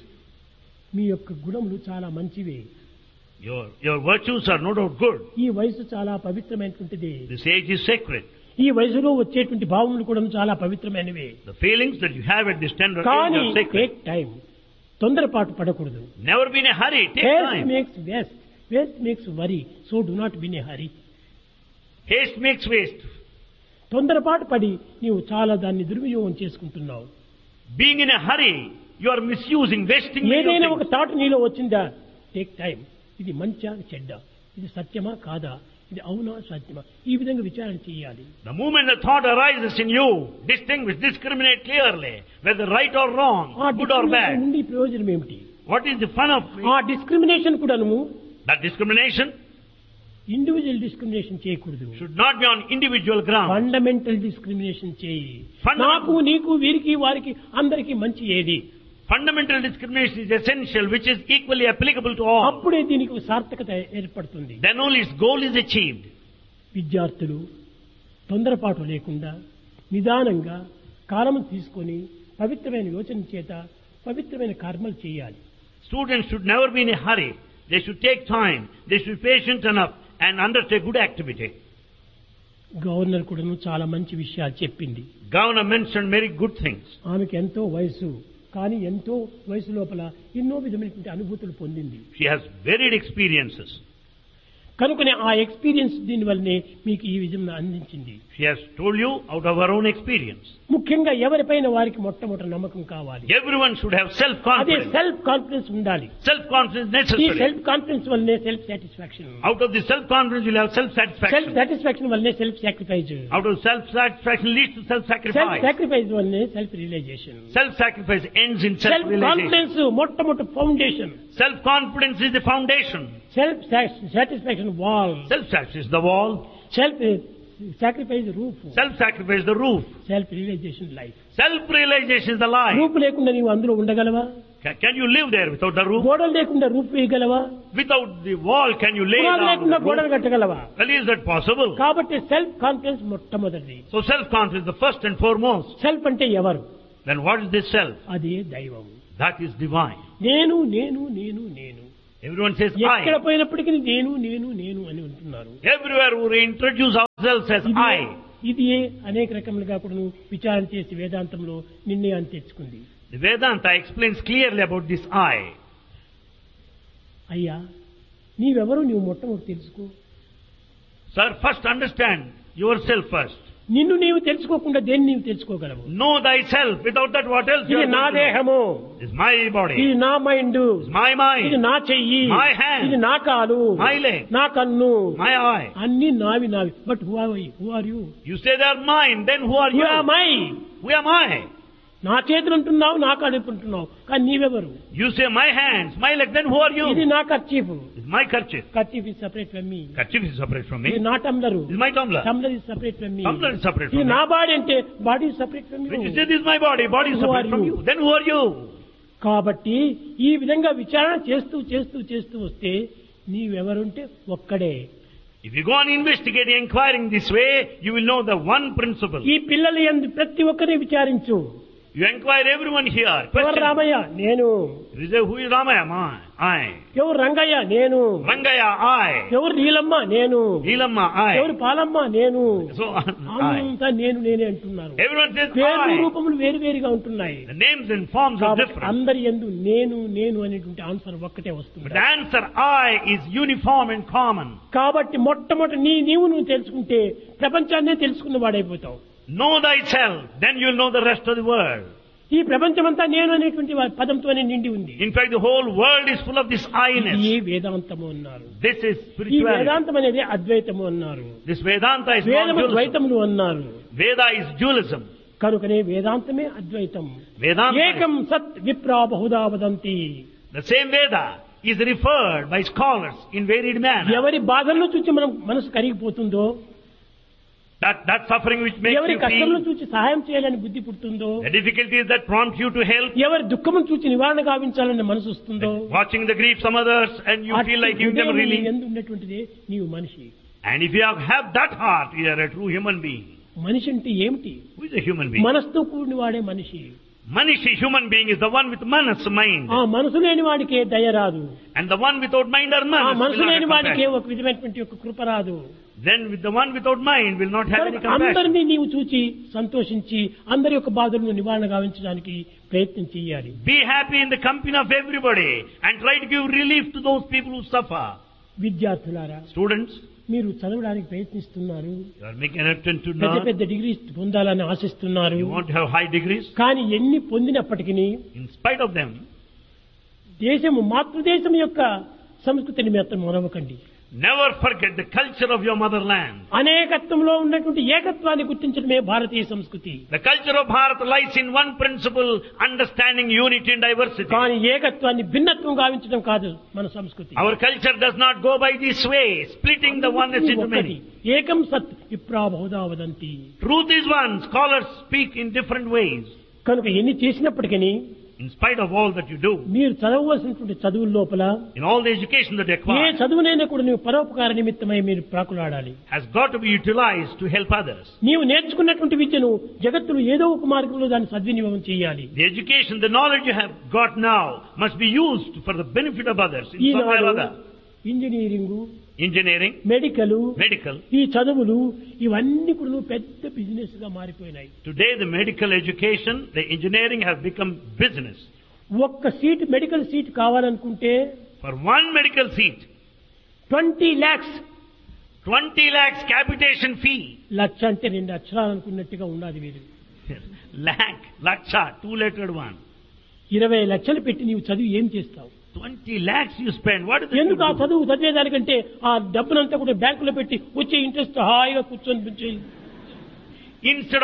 మీ యొక్క గుణములు చాలా మంచివే. your, your virtues are no doubt good. ఈ వయసు చాలా పవిత్రమైనటువంటిది. This age is sacred. ఈ వయసులో వచ్చేటువంటి భావములు కూడా చాలా పవిత్రమైనవి. The feelings that you have at this tender age కానీ are sacred. టేక్ టైం, తొందరపాటు పడకూడదు. Never be in a hurry. Take Haste time. makes waste, waste makes worry, so do not be in a hurry. Haste makes waste. తొందరపాటు పడి నీవు చాలా దాన్ని దుర్వినియోగం చేసుకుంటున్నావు. Being in a hurry, you are misusing, wasting your ఏదైనా things. ఒక thought నీలో వచ్చిందా, టేక్ టైం, ఇది మంచా చెడ్డ, ఇది సత్యమా కాదా, ఇది అవునా సత్యమా, ఈ విధంగా విచారణ చేయాలి. The moment the thought arises in you, distinguish, discriminate clearly whether right or wrong, ఆ good or discrimination bad. నుండి ప్రయోజనం ఏమిటి? What is the fun of ఆ డిస్క్రిమినేషన్ కూడాను that discrimination? ఇండివిజువల్ డిస్క్రిమినేషన్ చేయకూడదు. Should not be on individual ground. Fundamental discrimination చేయి. Fundamental- నాకు నీకు వీరికి వారికి అందరికీ మంచి ఏది, Fundamental discrimination is essential, which is equally applicable to all. అప్పుడే దీనికి సార్థకత ఏర్పడుతుంది. Then only its goal is achieved. విద్యార్థులు తొందరపాటు లేకుండా నిదానంగా కాలం తీసుకొని పవిత్రమైన యోచన చేత పవిత్రమైన కర్మలు చేయాలి. Students should never be in a hurry. They should take time. They should be patient enough and undertake good activity. Governor కూడాను చాలా మంచి విషయాలు చెప్పింది. Governor mentioned very good things. ఆమెకు ఎంతో వయసు, కానీ ఎంతో వయసు లోపల ఎన్నో విధమైనటువంటి అనుభూతులు పొందింది. She has varied experiences. కనుకనే ఆ ఎక్స్పీరియన్స్ దీని వల్లనే మీకు ఈ విధంగా అందించింది. She has told you out of her own experience. ముఖ్యంగా ఎవరిపైన వారికి మొట్టమొదటి నమ్మకం కావాలి. Everyone should have అదే self-confidence. సెల్ఫ్ కాన్ఫిడెన్స్ ఉండాలి. Self-confidence ఈ necessary. సెల్ఫ్ కాన్ఫిడెన్స్ వల్లనే self satisfaction, Out of the self-confidence, you'll have self self-satisfaction. Satisfaction వల్లనే self sacrifice, Out of self-satisfaction leads to self self-sacrifice. Sacrifice వల్లనే self realisation, Self-sacrifice ends in self self-realization. Confidence మొట్టమొదటి foundation, Self-confidence is the foundation. Self satisfaction wall, Self-satisfaction is the wall. Self sacrifice roof, Self-sacrifice is the roof. Self realisation life. Self-realization is the life. రూపు లేకుండా నీవు అందులో ఉండగలవా? Can, can you live there without the roof? గోడలు లేకుండా roof వేయగలవా? Without the wall, can you lay పునాది down లేకుండా the గోడలు roof? కట్టగలవా? Well, is that possible? కాబట్టి సెల్ఫ్ కాన్ఫిడెన్స్ మొట్టమొదటిది. So self-confidence, the first and foremost. Self అంటే ఎవరు? Then what is this self? అదే దైవం. That is divine. నేను నేను నేను నేను. Everyone says ఎక్కడ I. పోయినప్పటికీ నేను నేను నేను అని ఉంటున్నారు. Everywhere we introduce ourselves as ఇది- I. ఇది అనేక రకములుగా కూడా నువ్వు విచారణ చేసి వేదాంతంలో నిర్ణయాన్ని తెచ్చుకుంది. The Vedanta explains clearly about this I. అయ్యా నీవెవరు నీవు మొట్టమొదటి తెలుసుకో. Sir, first understand yourself first. నిన్ను నీవు తెలుసుకోకుండా దేన్ని నీవు తెలుసుకోగలవు? Know thyself. Without that, what else you ఇది are నా going to know? దేహము, This is my body. ఇది నా మైండ్, This is my ఇది mind. నా చెయ్యి, My hand. ఇది నా కాలు, My leg. నా కన్ను, My eye. అన్ని నావి నావి. But who are who are you? You say they are mine, then who are who you? Are my? Who am I? నా చేతులు అంటున్నావు, నా కాళ్ళు అంటున్నావు, కానీ నీవెవరు? You say my hands, my leg, then who are ఇది you? నా kerchief. It's my kerchief. Kerchief is separate from me. Kerchief is separate from ఇది me. నా tumbler. This is my tumbler. Tumbler is separate from me. Tumbler is separate ఇది from me. నా body అంటే body is separate from When you you. say this is my body, body is Who separate are from you? you. Then who are you? కాబట్టి ఈ విధంగా విచారణ చేస్తూ చేస్తూ చేస్తూ వస్తే నీవెవరుంటే ఒక్కడే. If you go on investigating, inquiring this way, you will know the one principle. ఈ పిల్లలు యందు ప్రతి ఒక్కరిని విచారించు. You inquire everyone here. ఎవరు Question. రామయ్య? నేను. You say, who is Ramaya? Ma- I. ఎవరు రంగయ్య? నేను. Rangaya, I. ఎవరు నీలమ్మ? నేను. Neelamma, ఎవరు I. పాలమ్మ? నేను. So, I. అంతా నేను నేనే అంటున్నారు. Everyone says పేర్లు I. రూపములు వేరు వేరుగా ఉంటున్నాయి. The names and forms are కాబట్టి different. అందరి యందు నేను నేను అనేటువంటి ఆన్సర్ ఒక్కటే వస్తుంది. But the answer I is uniform and common. కాబట్టి మొట్టమొదటి నీ నీవు నువ్వు తెలుసుకుంటే ప్రపంచాన్నే తెలుసుకున్న వాడైపోతావు. Know thyself, then you'll know the rest of the world. ఈ ప్రపంచమంతా నేను అనేటువంటి వా- పదంతోనే నిండి ఉంది. In fact, the whole world is full of this ఇది I-ness. వేదాంతము అన్నారు. This is ఈ spirituality. వేదాంతం అనేది అద్వైతము అన్నారు. This Vedanta is not వేదము dualism. ద్వైతములు అన్నారు. Veda is dualism. కనుకనే వేదాంతమే అద్వైతం. Vedanta, ఏకం సత్ విప్రా Bahuda వదంతి. the same Veda is referred by scholars in varied manner. ఎవరి బాధలను చూసి మనం మనసు కరిగిపోతుందో, That, that suffering which makes ఎవరి you కష్టలను feel, చూసి సహాయం చేయాలని బుద్ధి పుడుతుందో, the difficulties that prompt you to help, ఎవరి దుఃఖమును చూసి నివారణ గావించాలని మనసు వస్తుందో, watching the griefs of others and you feel like giving them relief. ఎందు ఉన్నటువంటిదే నీవు మనిషి. And if you have, have that heart, you are a true human being. మనిషి అంటే ఏమిటి? Who is a human being? మనసుతో కూడిన వాడే మనిషి. Manishi, human being, is the one with manas, mind. ఆ మనసు లేని వాడికే దయ రాదు. And the one without mind or ఆ manas will మనసు not లేని have వాడికే compassion. ఒక విధమైనటువంటి ఒక కృప రాదు. Then with the one without mind will not have any కనుక compassion. అందరినీ నీవు చూచి సంతోషించి అందరి యొక్క బాధలను నివారణ గావించడానికి ప్రయత్నం చేయాలి. Be happy in the company of everybody and try to give relief to those people who suffer. విద్యార్థులారా, Students, మీరు చదవడానికి ప్రయత్నిస్తున్నారు, you are making an attempt to పెద్ద learn. పెద్ద డిగ్రీ పొందాలని ఆశిస్తున్నారు. You want to have high degrees. కానీ ఎన్ని పొందినప్పటికీ In spite of them, దేశము మాతృదేశం యొక్క సంస్కృతిని మాత్రం మరవకండి. never forget the culture of your motherland. అనేకత్వంలో ఉన్నటువంటి ఏకత్వాన్ని గుర్తించడమే భారతీయ సంస్కృతి. The culture of Bharat lies in one principle, understanding unity and diversity. కానీ ఏకత్వాన్ని భిన్నత్వం గావించడం కాదు మన సంస్కృతి. Our culture does not go by this way, splitting the oneness into ఒక్కటి. many. ఏకం సత్ విప్రా Bahuda వదంతి. Truth is one. Scholars speak in different ways. కనుక ఎన్ని చేసినప్పటికీ In spite of all that you do, మీరు చదవవలసినటువంటి చదువుల లోపల in all the education that you A acquire, చదువునైనా కూడా నీవు పరోపకార నిమిత్తమై మీరు ప్రాకులాడాలి. has got to be utilized to help others. నీవు నేర్చుకున్నటువంటి విద్యను జగత్తులో ఏదో ఒక మార్గంలో దాన్ని సద్వినియోగం చేయాలి. The education, the knowledge you have got now must be used for the benefit of others in some way or Eenadu other. Engineering, Engineering, medical, medical. ఈ చదువులు ఇవన్నీ కూడా పెద్ద బిజినెస్ గా మారిపోయినాయి. Today the medical education, the engineering has become business. ఒక్క seat medical seat కావాలనుకుంటే For one medical seat, twenty lakhs, twenty lakhs capitation fee. లక్ష అంటే రెండు అక్షరాలు అనుకున్నట్టుగా ఉన్నది వీరు. Lakh, laksha, two-lettered one. ఇరవై లక్షలు పెట్టి నీవు చదివి ఏం చేస్తావు? Twenty lakhs you spend. What is it? ఎందుకు ఆ you do? చదువు చదివేదానికంటే ఆ డబ్బునంతా కూడా బ్యాంకులో పెట్టి వచ్చే ఇంట్రెస్ట్ హాయిగా కూర్చొని పెంచేయి. Instead of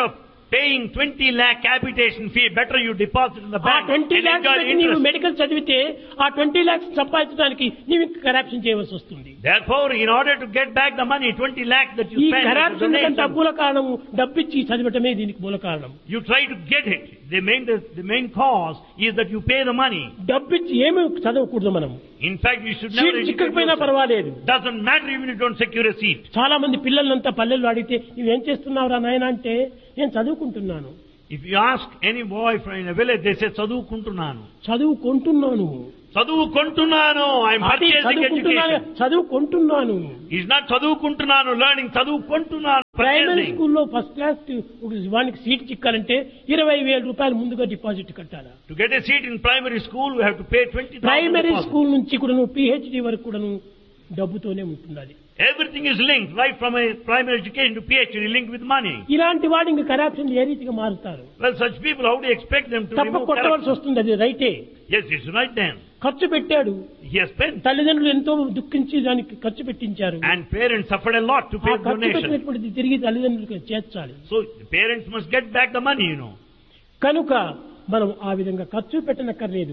paying twenty lakh capitation fee, better you deposit in the ఆ bank twenty and lakhs enjoy పెట్టి నీవు interest. మెడికల్ చదివితే ఆ ట్వంటీ ల్యాక్స్ సంపాదించడానికి నీవు కరప్షన్ చేయవలసి వస్తుంది. Therefore, in order to get back the money, twenty lakh that you ఈ spend as a కరప్షన్ కంటే donation, మూల కారణం డబ్బిచ్చి చదివటమే దీనికి మూల కారణం. you try to get it. The main, the main cause is that you pay the money. డబ్బిచ్చి ఏమి చదవకూడదు మనం. In fact, you should never seat educate చిక్కకపోయినా yourself. పర్వాలేదు. Doesn't matter even if you don't secure a seat. చాలా మంది పిల్లలంతా పల్లెల్లో అడిగితే నువ్వేం చేస్తున్నావురా నాయన అంటే నేను చదువుకుంటున్నాను. If you ask any boy from in a village, they say, చదువుకుంటున్నాను. చదువుకుంటున్నాను. చదువుకుంటున్నాను. I'm అది purchasing చదువుకుంటున్నాను education. చదువుకుంటున్నాను. He's not చదువుకుంటున్నాను, learning, చదువుకుంటున్నాను. Primary Purchasing. స్కూల్లో ఫస్ట్ క్లాస్ వానికి సీట్ చిక్కాలంటే ఇరవై వేల రూపాయలు ముందుగా డిపాజిట్ కట్టాలా. To get a seat in primary school, we have to pay twenty thousand. Primary school నుంచి కూడా నువ్వు పిహెచ్డి వరకు కూడా నువ్వు డబ్బుతోనే ఉంటున్నది. Everything is linked, right from a primary education to PhD, linked with money. ఇలాంటి వాడు ఇంకా కరప్షన్ ఏ రీతిగా మారుతారు? Well, such people, how do you expect them to తప్ప remove కొట్టవలసి corruption? వస్తుంది. అది రైటే. Yes, it's right then. ఖర్చు పెట్టాడు. He has spent. తల్లిదండ్రులు ఎంతో దుఃఖించి దానికి ఖర్చు పెట్టించారు. And parents suffered a lot to ఆ pay ఖర్చు donation. పెట్టినటువంటిది తిరిగి తల్లిదండ్రులకు చేర్చాలి. So, the parents must get back the money, you know. కనుక మనం ఆ విధంగా ఖర్చు పెట్టనక్కర్లేదు.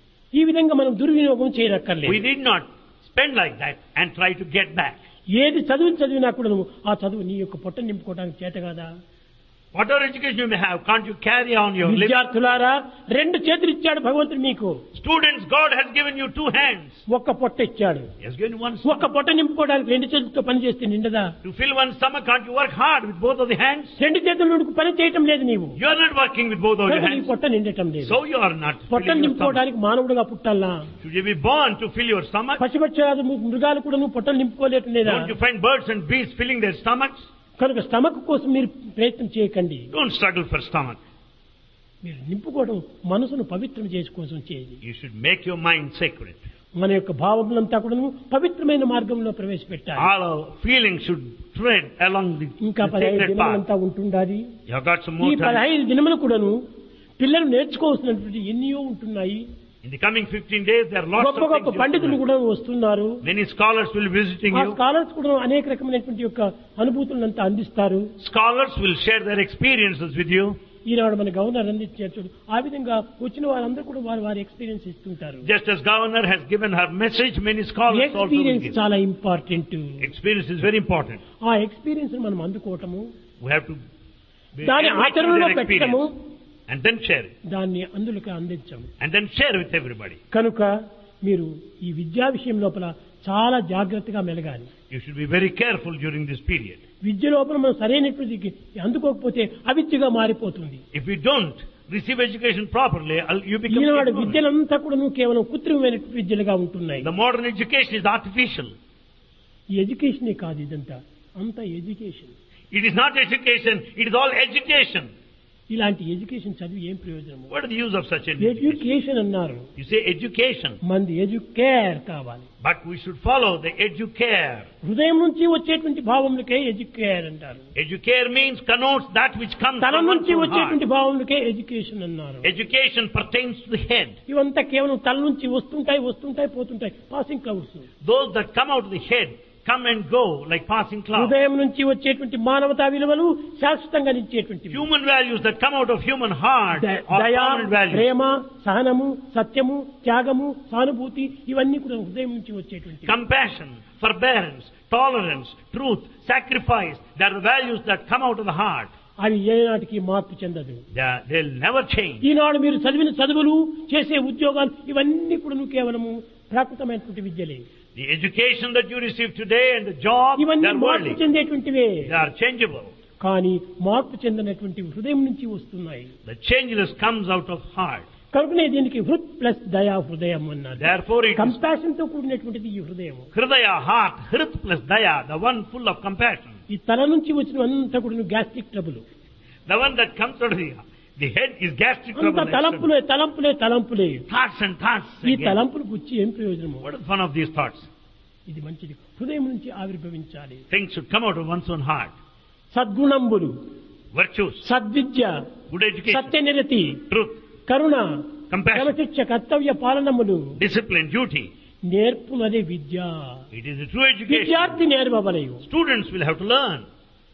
ఈ విధంగా మనం దుర్వినియోగం We చేయనక్కర్లేదు. need not spend like that and try to get back. ఏది చదువు చదివినా కూడా నువ్వు ఆ చదువు నీ యొక్క పొట్ట నింపుకోవడానికి చేత కాదా? Whatever education you may have, can't you carry on your living? విద్యార్థులారా, రెండు చేతులు ఇచ్చాడు భగవంతుడు మీకు. Students, God has given you two hands. ఒక్క పొట్ట ఇచ్చాడు. He has given you one ఒక్క పొట్ట నింపుకోవడానికి రెండు చేతులతో పని చేస్తే నిండదా? To fill one stomach, can't you work hard with both of the hands? రెండు చేతులు పని చేయటం లేదు నీవు. You are not working with both of your కనుక నీ hands. పొట్ట నిండటం లేదు. So you are not పొట్ట filling your stomach. నింపుకోవడానికి మానవుడుగా పుట్టాలా? Should you be born to fill your stomach? పశుపక్షాలు మృగాలు కూడా నువ్వు పొట్టలు నింపుకోలేటం లేదా? Don't you find birds and beasts filling their stomachs? కనుక స్టమక్ కోసం మీరు ప్రయత్నం చేయకండి. Don't struggle for stomach. మీరు నింపుకోవడం మనసును పవిత్రం చేసి కోసం చేయండి. You should make your mind sacred. మన యొక్క భావములంతా కూడా పవిత్రమైన మార్గంలో ప్రవేశపెట్టాలి. All our feelings should tread along the, ఇంకా the పదహైదు sacred దినములంతా path. ఉంటుండాలి. You have got some ఈ more time. పదహైదు దినములు కూడాను పిల్లలు నేర్చుకోవాల్సినటువంటి ఎన్నో ఉంటున్నాయి. In the coming fifteen days, there are lots గొప్ప of గొప్ప things. you have to పండితులు learn. కూడా వస్తున్నారు. Many scholars will be visiting ఆ you. స్కాలర్స్ కూడా అనేక రకమైనటువంటి యొక్క అనుభూతులంతా అందిస్తారు. Scholars will share their experiences with you. ఈనాడు మన గవర్నర్ అందించారు చూడు. ఆ విధంగా వచ్చిన వారందరూ కూడా వారి వారి ఎక్స్పీరియన్స్ ఇస్తుంటారు. Just as governor has given her message, many scholars also will experience give. చాలా important. Experience is very important. ఆ ఎక్స్పీరియన్స్ మనం అందుకోవటము, We have to be దాని enriched with ఆచరణలో their పెట్టడము, experience and then share it. దాన్ని అందులోకి అందించము. And then share with everybody. కనుక మీరు ఈ విద్యా విషయం లోపల చాలా జాగ్రత్తగా మెలగాలి. You should be very careful during this period. విద్య లోపల మనం సరైనటువంటి అందుకోకపోతే అవిద్యగా మారిపోతుంది. If you don't receive education properly, you become Eenadu ignorant. విద్యలంతా కూడా కేవలం కృత్రిమమైన విద్యలుగా ఉంటున్నాయి. The modern education is artificial. ఈ ఎడ్యుకేషనే కాదు ఇదంతా, అంత education. It is not education, it is all education. ఇలాంటి ఎడ్యుకేషన్ చదివి ఏం ప్రయోజనం? What is the use of such an education? Education అన్నారు. You say education, మంది ఎడ్యుకేర్ కావాలి. but we should follow the educare. హృదయం నుంచి వచ్చేటువంటి భావములకే ఎడ్యుకేర్ అంటారు. Educare means connotes that which comes తల from one's నుంచి own వచ్చేటువంటి heart. భావములకే ఎడ్యుకేషన్ అన్నారు. Education pertains to the head. ఇవంతా కేవలం తల నుంచి వస్తుంటాయి వస్తుంటాయి పోతుంటాయి, passing clouds. Those that come out of the head come and go like passing clouds. హృదయం నుంచి వచ్చేటువంటి మానవతా విలువలు శాశ్వతంగా నిలిచేటువంటివి. Human values that come out of human heart the- are దయ, permanent values. ప్రేమ, సహనము, సత్యము, త్యాగము, సానుభూతి ఇవన్నీ కూడా హృదయం నుంచి వచ్చేటువంటి. Compassion, forbearance, tolerance, truth, sacrifice, they are the values that come out of the heart. అవి ఏనాటికి మార్పు చెందదు. They are- they'll never change. ఈనాడు మీరు చదివిన చదువులు, చేసే ఉద్యోగాలు ఇవన్నీ కూడా కేవలము ప్రాకృతమైనటువంటి విద్యలే. The education that you receive today and the job, they ఇవన్నీ are మార్పు worldly. చెందేటువంటివే. They are changeable. కానీ మార్పు చెందినటువంటి హృదయం నుంచి వస్తున్నాయి. The changeless comes out of heart. కనుకనే దీనికి హృత్ ప్లస్ దయా హృదయం అన్నారు. Therefore it is కంపాషన్ తో కూడినటువంటిది ఈ హృదయం. Hridaya, heart, Hrit plus Daya, the one full of compassion. ఈ తల నుంచి వచ్చిన అంతా కూడా gastric trouble. The one that comes out of the, the head is gastric అంత trouble. తలంపులే తలంపులే తలంపులే. Thoughts and thoughts. ఈ again. తలంపులు గుచ్చి ఏం ప్రయోజనము? What is the fun of these thoughts? ఇది మంచిది. హృదయం నుంచి ఆవిర్భవించాలి. Things should come out of one's own heart. సద్గుణంబులు, Virtues, సద్విద్య, good education, సత్యనిరతి, truth, Karuna, compassion, క్రమశిక్ష, కర్తవ్య పాలనములు discipline, duty. నేర్పునదే Vidya. It is a true education. విద్యార్థి నేర్వవలయు. Students will have to learn.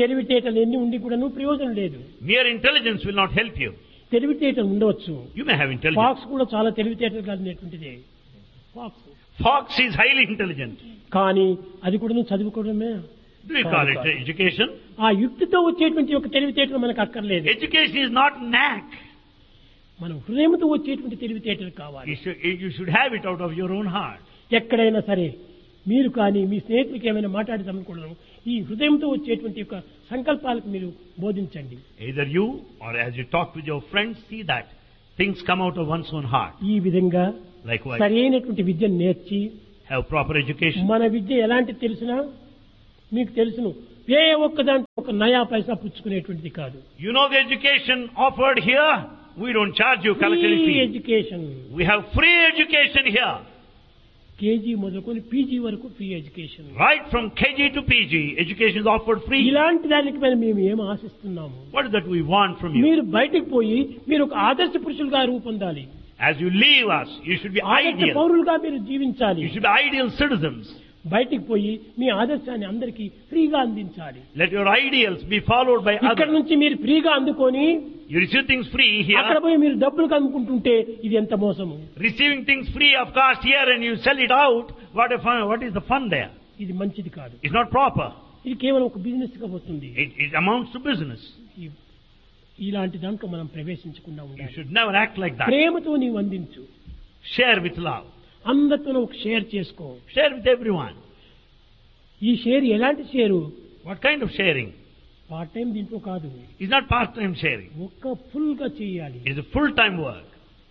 తెలివితేటలు ఎన్ని ఉండి కూడాను ప్రయోజనం లేదు. Mere intelligence will not help you. తెలివితేటలు ఉండవచ్చు. You may have intelligence. Pox కూడా చాలా తెలివితేటలు కలిగినటువంటిదే. Pox Fox is highly intelligent. కానీ అది కూడా చదువుకోవడమే. Do you call it education? ఆ యుక్తితో వచ్చేటువంటి ఒక తెలివితేటలు మనకు అక్కర్లేదు. Education is not knack. మనం హృదయంతో వచ్చేటువంటి తెలివితేటలు కావాలి. You should, you should have it out of your own heart. ఎక్కడైనా సరే మీరు కానీ మీ స్నేహితులకి ఏమైనా మాట్లాడదామనుకోవడం ఈ హృదయంతో వచ్చేటువంటి ఒక సంకల్పాలకు మీరు బోధించండి. Either you or as you talk with your friends, see that things come out of one's own heart. ఈ విధంగా Likewise, సరైనటువంటి విద్యను నేర్చి have proper education. మన విద్య ఎలాంటి తెలిసినా మీకు తెలుసును, ఏ ఒక్క దాంట్లో ఒక నయా పైసా పుచ్చుకునేటువంటిది కాదు. You know the education offered here, we don't charge you collected free fee. Education. We have free education here. KG మొదలుకొని పీజీ వరకు free education. Right from K G to P G, education is offered free. ఇలాంటి దానికి మరి మేము ఏం ఆశిస్తున్నాము? What is that we want from you? మీరు బయటకు పోయి మీరు ఒక ఆదర్శ పురుషులుగా రూపొందాలి. As you leave us, you should be ఆదర్శ ideal. పౌరులుగా మీరు జీవించాలి. You should be ideal citizens. బయటికి పోయి మీ ఆదర్శాన్ని అందరికీ ఫ్రీగా అందించాలి. Let your ideals be followed by ఇక్కడ others. నుంచి మీరు ఫ్రీగా అందుకొని You receive things free అక్కడ here, పోయి మీరు డబ్బులు కనుక్కుంటుంటే ఇది ఎంత మోసము. receiving things free of cost here and you sell it out. What a fun, what is the fun there? ఇది మంచిది కాదు. It's not proper. ఇది కేవలం ఒక బిజినెస్ గా వస్తుంది. It, it amounts to business. ఈ- ఇలాంటి దాంట్లో మనం ప్రవేశించకుండా You ఉండాలి. should never act like that. ప్రేమతో నీవు అందించు. Share with love. అందరితో ఒక షేర్ చేసుకో. Share with everyone. ఈ షేర్ ఎలాంటి share? What kind of sharing? Part time దీంట్లో కాదు, It's not part-time sharing. ఒక్క ఫుల్ గా చేయాలి. It's a full-time work.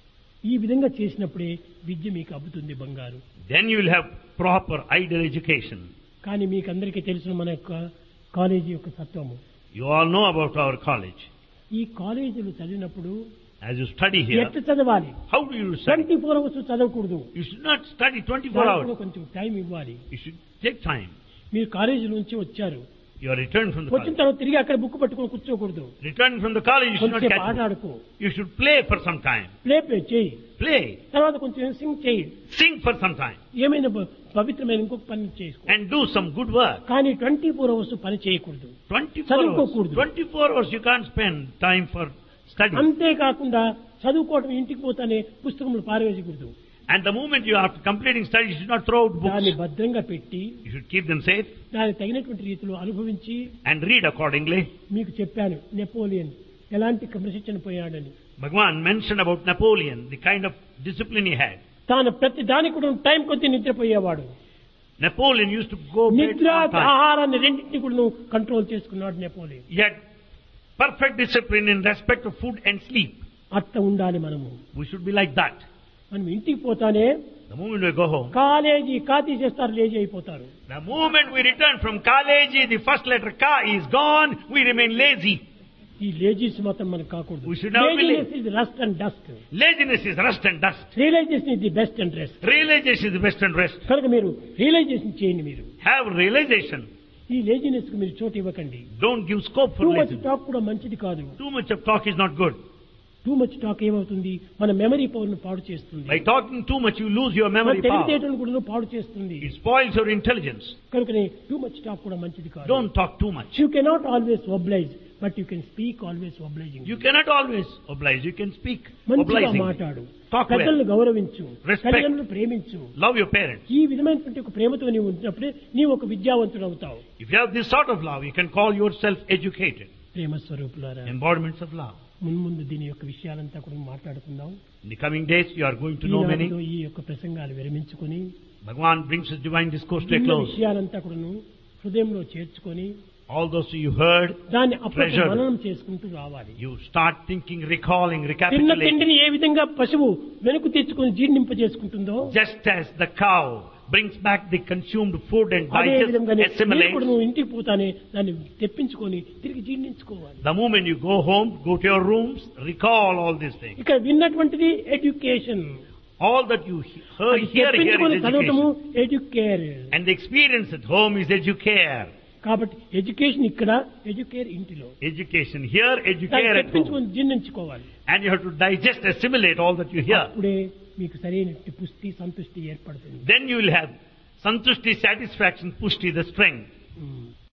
ఈ విధంగా చేసినప్పుడే విద్య మీకు అబ్బుతుంది బంగారు. Then you will have proper ideal education. కానీ మీకు అందరికీ తెలిసిన మన యొక్క కాలేజీ యొక్క తత్వము. You all know about our college. ఈ కాలేజీలు చదివినప్పుడు As you study here, ఎట్లా చదవాలి? how do you study? Twenty four hours చదవకూడదు. You should not study twenty-four దానికి కూడా hours. కొంచెం టైం ఇవ్వాలి. You should take time. మీరు కాలేజీ నుంచి వచ్చారు, You are returned from the వచ్చిన college. తర్వాత తిరిగి అక్కడ బుక్ పట్టుకొని కూర్చోకూడదు. Returned from the college, you should not కొంచెం catch. ఆట ఆడుకో, You should play for some time. Play play చేయి, Play. తర్వాత కొంచెం సింగ్ చేయి, Sing for some time. ఏమైనా ప- పవిత్రమైన ఇంకొక పని చేసుకో. And do some good work. కానీ ట్వంటీ ఫోర్ అవర్స్ పని చేయకూడదు. twenty-four hours. చదువుకోకూడదు. twenty-four hours you can't spend time for study. అంతేకాకుండా చదువుకోవటం ఇంటికి పోతానే పుస్తకములు పారవేయకూడదు. And the moment you are completing study, you should not throw out దాన్ని books. భద్రంగా పెట్టి You should keep them safe దానికి తగినటువంటి రీతిలో అనుభవించి, and read accordingly. మీకు చెప్పాను నెపోలియన్ ఎలాంటి క్రమశిక్షణ పోయాడని. Bhagwan mentioned about Napoleon, the kind of discipline he had. తాను ప్రతి దానికి కూడా టైం కొద్ది నిద్రపోయేవాడు. Napoleon used to go bed నిద్ర on time. ఆహారాన్ని రెండింటిని కూడా కంట్రోల్ చేసుకున్నాడు Napoleon. He had perfect discipline in respect of food and sleep. అట్ట ఉండాలి మనము. We should be like that. మనం ఇంటికి పోతానే The moment we go home, college కా తీసేస్తారు, లేజీ అయిపోతారు. the moment we return from college, the first letter Ka is gone, we remain lazy. ఈ లేజీస్ మాత్రం మనకు కాకూడదు. We should not be laziness is rust and dust. Laziness is rust and dust. Realisation is the best and rest. Realization is the best and rest. కనుక మీరు realisation చేయండి. మీరు Have realization. ఈ laziness కు మీరు చోటు ఇవ్వకండి. Don't give scope for too much laziness. Talk కూడా మంచిది కాదు. Too much of talk is not good. Too much talk ఏమవుతుంది, మన మెమరీ పవర్ ను పాడు చేస్తుంది. By talking too much, you lose your మన memory power. తెలివితేటలను కూడా పాడు చేస్తుంది. It spoils your intelligence. కనుకనే టూ మచ్ టాక్ కూడా మంచిది కాదు. Don't talk too much. You cannot always oblige, but you can speak always obliging. You cannot always oblige. You can speak మంచిగా obliging. మాట్లాడు, Talk well. పెద్దలను గౌరవించు, Respect. తల్లిదండ్రులను ప్రేమించు. Love your parents. ఈ విధమైనటువంటి ఒక ప్రేమతో నీవు ఉంచినప్పుడే నీవు ఒక విద్యావంతుడు అవుతావు. If you have this sort of love, you can call yourself educated. ప్రేమ స్వరూపులారా, Embodiments of love. మున్ముందు దీని యొక్క విషయాలంతా కూడా మాట్లాడుకుందాం. In the coming days, you are going to know many. ఈనాటితో ఈ యొక్క ప్రసంగాలు విరమించుకొని Bhagwan brings his divine discourse to a ఇన్న close. విషయాలంతా కూడాను హృదయంలో చేర్చుకొని All those you heard, దాన్ని అప్పుడు treasured. మననం చేసుకుంటూ రావాలి. You start thinking, recalling, తిన్న recapitulating. తిండిని ఏ విధంగా పశువు వెనుకు తెచ్చుకొని జీర్ణింప చేసుకుంటుందో Just as the cow brings back the consumed food and అదే digests, విధంగా మీరు కూడా assimilates. నువ్వు ఇంటికి పోతానే దాన్ని తెప్పించుకొని తిరిగి జీర్ణించుకోవాలి. The moment you go home, go to your rooms, recall all these things. ఇక్కడ విన్నటువంటిది education, All that you he- heard అది here, here తెప్పించుకొని is చదవటము education. Educare. And the experience at home is educare. కాబట్టి education ఇక్కడ, educare ఇంటిలో. Education here, దాన్ని educare at home. తెప్పించుకొని జీర్ణించుకోవాలి. And you have to digest, assimilate all that you hear. అప్పుడే మీకు సరైన పుష్టి సంతృష్టి ఏర్పడుతుంది. Then you will have santushti, satisfaction, pushti, the strength. Um.